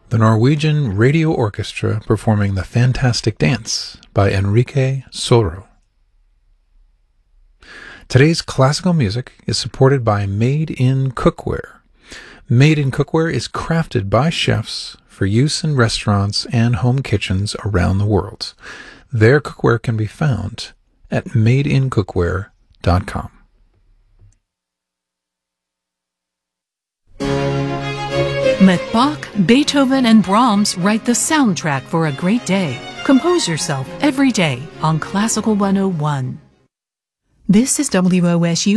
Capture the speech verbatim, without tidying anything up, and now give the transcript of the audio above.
the Norwegian Radio Orchestra performing The Fantastic Dance by Enrique Soro. Today's classical music is supported by Made in Cookware. Made in Cookware is crafted by chefs for use in restaurants and home kitchens around the world. Their cookware can be found at made in cookware dot com. Let Bach, Beethoven, and Brahms write the soundtrack for a great day. Compose yourself every day on Classical one oh one. This is W O S U